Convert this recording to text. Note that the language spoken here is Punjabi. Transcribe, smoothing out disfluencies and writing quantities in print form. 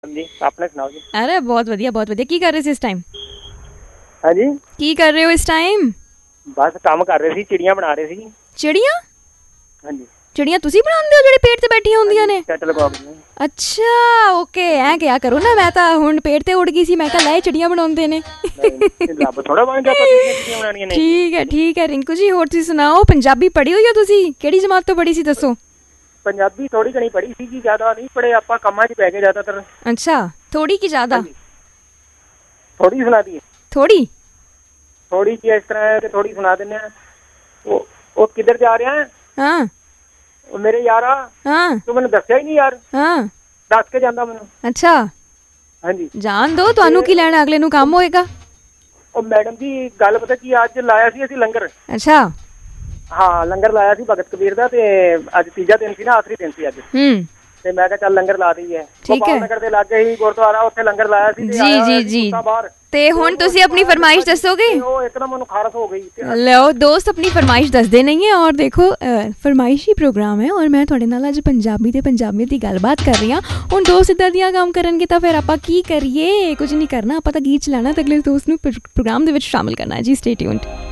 जी आपने सुनाओ जी। अरे बहुत ਵਧੀਆ ਬਹੁਤ ਵਧੀਆ। ਕੀ ਕਰ ਰਹੇ ਸੀ ਇਸ ਟਾਈਮ? हाँ जी ਕੀ ਕਰ ਰਹੇ ਹੋ ਇਸ ਟਾਈਮ? बस काम कर रहे सी चिड़िया बना रहे सी। ਚਿੜੀਆਂ? हाँ जी ਚਿੜੀਆਂ ਤੁਸੀਂ ਬਣਾਉਂਦੇ ਹੋ ਜਿਹੜੇ ਪੇੜ ਤੇ ਬੈਠੀਆਂ हाँ ਹੁੰਦੀਆਂ जी ਨੇ? कैटल बॉक्स में। ਅੱਛਾ ਓਕੇ, ਐ ਕਿਆ ਕਰੋ ਨਾ, ਮੈਂ ਤਾਂ ਹੁਣ ਪੇੜ ਤੇ ਉੜ ਗਈ ਸੀ, ਮੈਂ ਕਿਹਾ ਲੈ ਚਿੜੀਆਂ ਬਣਾਉਂਦੇ ਨੇ। नहीं रब थोड़ा बन जाता तुसीं चिड़िया बनानियां ने। ਠੀਕ ਹੈ ਰਿੰਕੂ ਜੀ। ਹੋਰ ਤੁਸੀਂ ਸੁਣਾਓ, ਪੰਜਾਬੀ ਪੜ੍ਹੀ ਹੋਈ ਹੋ ਤੁਸੀਂ? ਕਿਹੜੀ ਜਮਾਤ ਤੋਂ ਪੜ੍ਹੀ ਸੀ ਦੱਸੋ? पंजाबी थोड़ी घनी पढ़ी सी जी, ज्यादा नहीं पढ़े आपां कामां च पै गए ज्यादातर। ਅੱਛਾ, ਥੋੜੀ ਕਿ हाँ ਜ਼ਿਆਦਾ? जी थोड़ी सुना दी थोड़ी? थोड़ी जी इस तरह है कि थोड़ी सुना देने हैं। वो किधर जा रहे हैं? हाँ वो मेरे यारा हाँ तू मैंने दस्या ही नहीं यार, हाँ। दस के जांदा मैनू। ਅੱਛਾ हाँ जी ਜਾਣ ਦੋ, ਤੁਹਾਨੂੰ ਕੀ ਲੈਣਾ, ਅਗਲੇ ਨੂੰ ਕੰਮ ਹੋਏਗਾ। ਉਹ ਮੈਡਮ ਜੀ ਗੱਲ ਪਤਾ ਕੀ ਅੱਜ ਲਾਇਆ ਸੀ ਅਸੀਂ ਲੰਗਰ। ਅੱਛਾ। ਹਾਂ ਲੰਗਰ ਲਾਇਆ ਸੀ ਭਗਤ ਕਬੀਰ ਦਾ, ਤੇ ਅੱਜ ਤੀਜਾ ਦਿਨ ਸੀ ਨਾ, ਆਖਰੀ ਦਿਨ ਸੀ ਅੱਜ। ਤੇ ਮੈਂ ਕਿਹਾ ਚੱਲ ਲੰਗਰ ਲਾ ਦਈਏ। ਠੀਕ ਹੈ। ਗੋਪਾਲ ਨਗਰ ਦੇ ਲਾਗੇ ਹੀ ਗੁਰਦੁਆਰਾ, ਉੱਥੇ ਲੰਗਰ ਲਾਇਆ ਸੀ ਤੇ ਜੀ ਆਇਆ ਜੀ ਹੋਇਆ ਸੀ ਜੀ। ਕੁੱਤਾ ਬਾਹਰ। ਤੇ ਹੁਣ ਤੁਸੀਂ ਆਪਣੀ ਫਰਮਾइश ਦੱਸੋਗੇ? ਤੇ ਉਹ ਇੱਕਦਮ ਉਹਨੂੰ ਖਾਰਸ ਹੋ ਗਈ ਤੇ ਲਓ ਦੋਸਤ, ਆਪਣੀ ਫਰਮਾइश ਦੱਸਦੇ ਨਹੀਂ ਹੈ। ਔਰ ਦੇਖੋ ਫਰਮਾਇਸ਼ੀ ਪ੍ਰੋਗਰਾਮ ਹੈ, ਔਰ ਮੈਂ ਤੁਹਾਡੇ ਨਾਲ ਅੱਜ ਪੰਜਾਬੀ ਤੇ ਪੰਜਾਬੀਅਤ ਦੀ ਗੱਲਬਾਤ ਕਰ ਰਹੀ ਹਾਂ। ਹੁਣ ਦੋਸਤ ਇੱਦਾਂ ਦੀਆਂ ਕੰਮ ਕਰਨਗੇ ਤਾਂ ਫਿਰ ਆਪਾਂ ਕੀ ਕਰੀਏ? ਕੁਝ ਨਹੀਂ ਕਰਨਾ, ਆਪਾਂ ਤਾਂ ਗੀਤ ਚਲਾਉਣਾ ਤੇ ਅਗਲੇ ਦੋਸਤ ਨੂੰ ਪ੍ਰੋਗਰਾਮ ਦੇ ਵਿੱਚ ਸ਼ਾਮਿਲ ਕਰਨਾ ਹੈ ਜੀ। Stay tuned.